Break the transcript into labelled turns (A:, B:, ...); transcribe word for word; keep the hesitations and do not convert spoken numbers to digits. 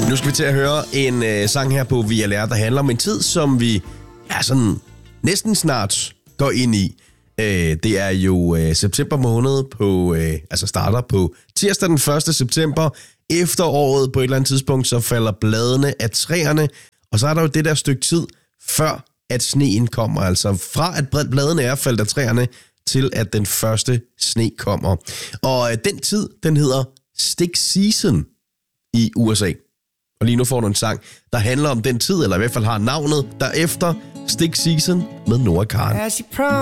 A: Nu skal vi til at høre en øh, sang her på Via Lær, der handler om en tid, som vi ja, sådan næsten snart går ind i. Øh, det er jo øh, september måned, på, øh, altså starter på tirsdag den første september. Efteråret på et eller andet tidspunkt, så falder bladene af træerne, og så er der jo det der stykke tid, før at sneen kommer. Altså fra at bladene er faldet af træerne, til at den første sne kommer. Og øh, den tid, den hedder Stick Season i U S A. Og lige nu får du en sang, der handler om den tid, eller i hvert fald har navnet derefter, Stick Season med Noah Kahan.